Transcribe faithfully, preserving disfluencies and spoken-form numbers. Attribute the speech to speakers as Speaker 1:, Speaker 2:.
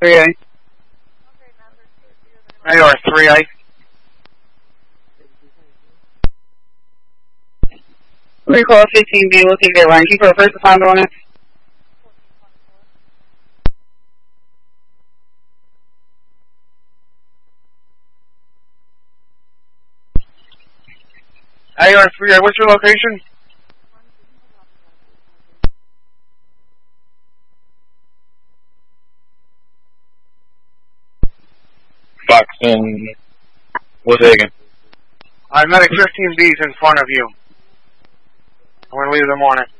Speaker 1: three A. A R three A. Recall fifteen B, we'll take that line. Keep our first responder on it. A R three A, what's your location?
Speaker 2: Fox and Woodhagen.
Speaker 1: Alright, medic fifteen B is in front of you. I'm going to leave them on it.